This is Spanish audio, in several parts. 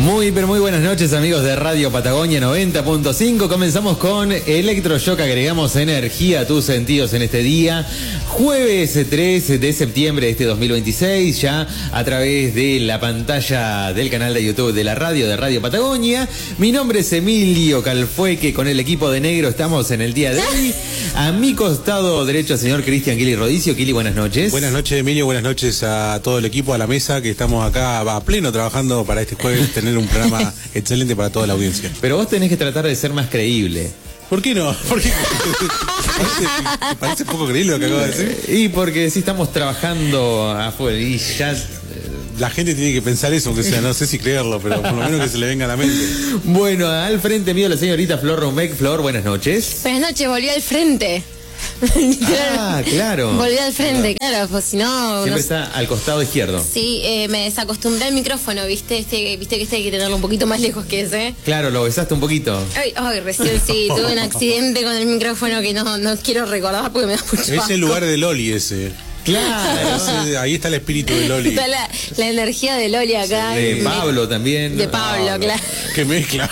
Muy, pero muy buenas noches, amigos de Radio Patagonia 90.5. Comenzamos con Electroshock, agregamos energía a tus sentidos en este día. Jueves 3 de septiembre de este 2026, ya a través de la pantalla del canal de YouTube de la radio, de Radio Patagonia. Mi nombre es Emilio Calfueque, con el equipo de negro estamos en el día de hoy. A mi costado derecho, señor Cristian Kili Rodicio. Kili, buenas noches. Buenas noches, Emilio, buenas noches a todo el equipo, a la mesa, que estamos acá a pleno trabajando para este jueves tener un programa excelente para toda la audiencia. Pero vos tenés que tratar de ser más creíble. ¿Por qué no? Porque parece poco creíble lo que acabo de decir. Y porque sí estamos trabajando afuera y ya... La gente tiene que pensar eso, aunque sea, no sé si creerlo, pero por lo menos que se le venga a la mente. Bueno, al frente mío la señorita Flor Rombeck. Flor, buenas noches. Buenas noches, volví al frente. Ah, claro. Volví al frente, claro, pues si no... Siempre está al costado izquierdo. Sí, me desacostumbré al micrófono, ¿viste? Viste que hay que tenerlo un poquito más lejos que ese. Claro, lo besaste un poquito. Ay, recién sí, tuve un accidente con el micrófono que no quiero recordar porque me da mucho asco. Es el lugar de Loli ese. Claro. Ahí está el espíritu de Loli. Está la energía de Loli acá. De Pablo también. De Pablo, claro. Qué mezcla.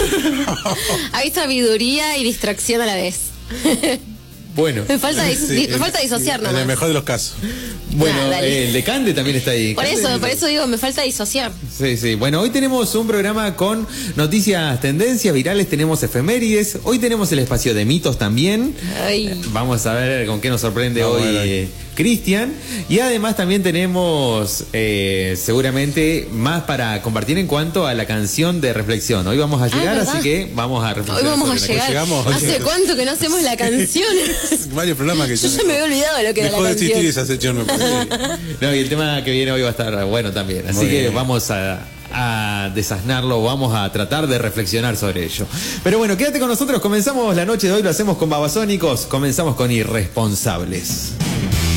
Hay sabiduría y distracción a la vez. Bueno. Me falta disociar nomás. En el mejor de los casos. Bueno, dale. el de Cande también está ahí. Por eso digo, me falta disociar. Sí. Bueno, hoy tenemos un programa con noticias, tendencias virales, tenemos efemérides. Hoy tenemos el espacio de mitos también. Ay. Vamos a ver con qué nos sorprende hoy Cristian. Y además también tenemos seguramente más para compartir en cuanto a la canción de reflexión. Hoy vamos a llegar, así que vamos a reflexionar. Hoy vamos a llegar. ¿Hace cuánto que no hacemos la canción? Varios programas que yo ya me había olvidado de lo que era la canción. Dejó de existir esa sección, me parece. No, y el tema que viene hoy va a estar bueno también. Así que vamos a desasnarlo, vamos a tratar de reflexionar sobre ello. Pero bueno, quédate con nosotros, comenzamos la noche de hoy, lo hacemos con Babasónicos, comenzamos con Irresponsables.